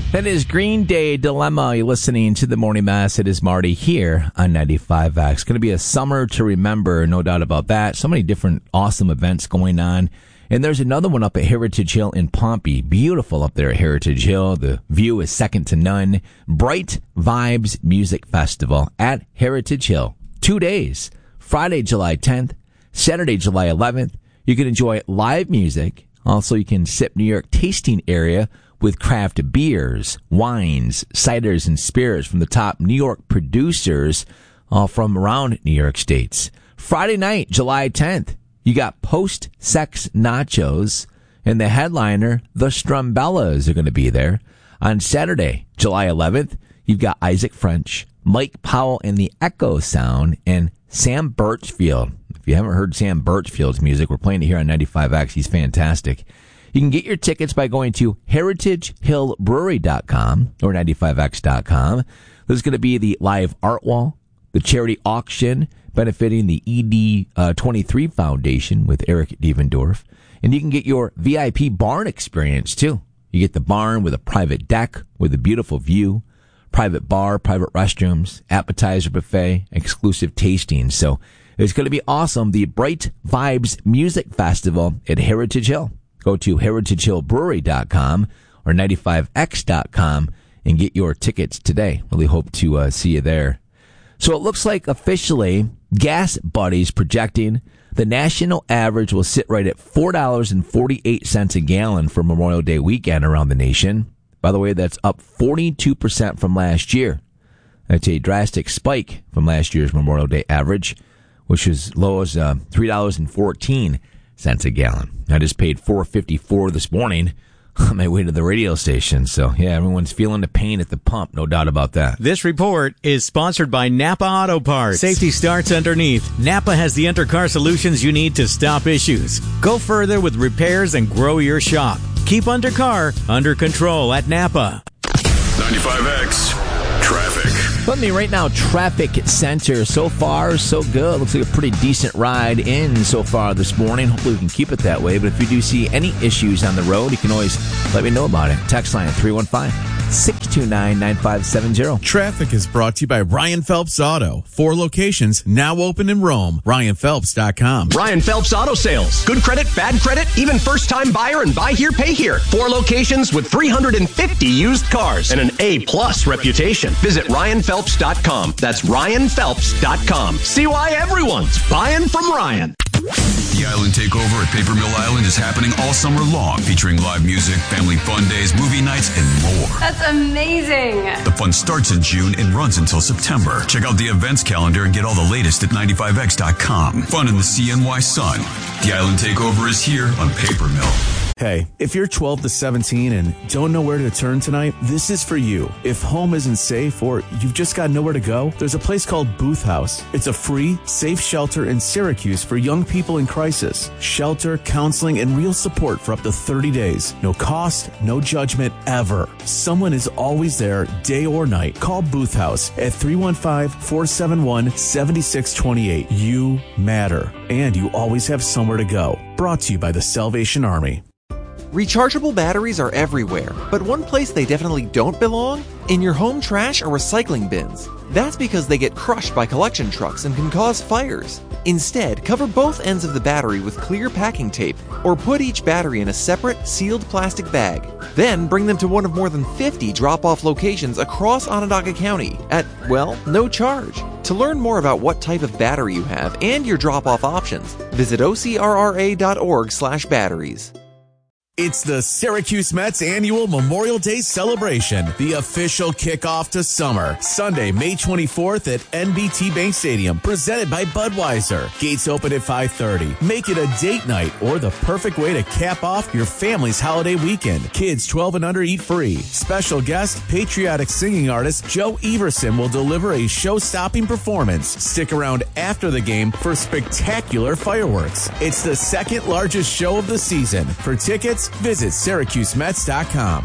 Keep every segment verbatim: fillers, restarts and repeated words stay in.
That is Green Day Dilemma. You're listening to the Morning Mass. It is Marty here on ninety-five X. It's going to be a summer to remember, no doubt about that. So many different awesome events going on. And there's another one up at Heritage Hill in Pompey. Beautiful up there at Heritage Hill. The view is second to none. Bright Vibes Music Festival at Heritage Hill. Two days. Friday, July tenth. Saturday, July eleventh. You can enjoy live music. Also, you can sip New York tasting area with craft beers, wines, ciders, and spirits from the top New York producers, all from around New York states. Friday night, July tenth, you got post-sex nachos, and the headliner, the Strumbellas, are going to be there. On Saturday, July eleventh, you've got Isaac French, Mike Powell and the Echo Sound, and Sam Birchfield. If you haven't heard Sam Birchfield's music, we're playing it here on ninety-five X. He's fantastic. You can get your tickets by going to heritage hill brewery dot com or ninety-five x dot com. There's going to be the live art wall, the charity auction benefiting the E D twenty-three Foundation with Eric Devendorf. And you can get your V I P barn experience, too. You get the barn with a private deck with a beautiful view, private bar, private restrooms, appetizer buffet, exclusive tasting. So it's going to be awesome. The Bright Vibes Music Festival at Heritage Hill. Go to heritage hill brewery dot com or ninety-five x dot com and get your tickets today. Really hope to uh, see you there. So it looks like officially Gas Buddy's projecting the national average will sit right at four dollars and forty-eight cents a gallon for Memorial Day weekend around the nation. By the way, that's up forty-two percent from last year. That's a drastic spike from last year's Memorial Day average, which was low as uh, three dollars and fourteen cents a gallon. I just paid four dollars and fifty-four cents this morning on my way to the radio station. So, yeah, everyone's feeling the pain at the pump, no doubt about that. This report is sponsored by Napa Auto Parts. Safety starts underneath. Napa has the undercar solutions you need to stop issues. Go further with repairs and grow your shop. Keep undercar under control at Napa. ninety-five X Traffic. Let me right now, traffic center. So far, so good. Looks like a pretty decent ride in so far this morning. Hopefully we can keep it that way. But if you do see any issues on the road, you can always let me know about it. Text line three one five, six two nine, nine five seven zero. Traffic is brought to you by Ryan Phelps Auto. Four locations now open in Rome. Ryan Phelps dot com. Ryan Phelps Auto Sales. Good credit, bad credit, even first-time buyer and buy here, pay here. Four locations with three hundred fifty used cars and an A-plus reputation. Visit Ryan Phelps dot com. That's Ryan Phelps dot com. See why everyone's buying from Ryan. The Island Takeover at Paper Mill Island is happening all summer long, featuring live music, family fun days, movie nights, and more. That's amazing. The fun starts in June and runs until September. Check out the events calendar and get all the latest at ninety-five x dot com. Fun in the C N Y sun. The Island Takeover is here on Paper Mill. Hey, if you're twelve to seventeen and don't know where to turn tonight, this is for you. If home isn't safe or you've just got nowhere to go, there's a place called Booth House. It's a free, safe shelter in Syracuse for young people in crisis. Shelter, counseling, and real support for up to thirty days. No cost, no judgment, ever. Someone is always there, day or night. Call Booth House at three one five, four seven one, seven six two eight. You matter, and you always have somewhere to go. Brought to you by the Salvation Army. Rechargeable batteries are everywhere, but one place they definitely don't belong? In your home trash or recycling bins. That's because they get crushed by collection trucks and can cause fires. Instead, cover both ends of the battery with clear packing tape, or put each battery in a separate, sealed plastic bag. Then bring them to one of more than fifty drop-off locations across Onondaga County at, well, no charge. To learn more about what type of battery you have and your drop-off options, visit O C R R A dot org slash batteries. It's the Syracuse Mets annual Memorial Day celebration, the official kickoff to summer. Sunday, May twenty-fourth at N B T Bank Stadium, presented by Budweiser. Gates open at five thirty. Make it a date night or the perfect way to cap off your family's holiday weekend. Kids twelve and under eat free. Special guest, patriotic singing artist Joe Everson will deliver a show-stopping performance. Stick around after the game for spectacular fireworks. It's the second largest show of the season. For tickets, visit Syracuse Mets dot com.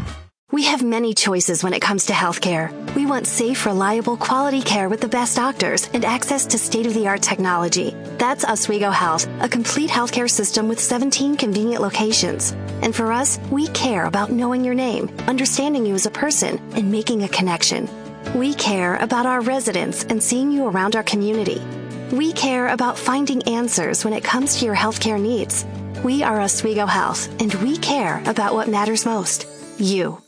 We have many choices when it comes to healthcare. We want safe, reliable, quality care with the best doctors and access to state-of-the-art technology. That's Oswego Health, a complete healthcare system with seventeen convenient locations. And for us, we care about knowing your name, understanding you as a person, and making a connection. We care about our residents and seeing you around our community. We care about finding answers when it comes to your healthcare needs. We are Oswego Health, and we care about what matters most, you.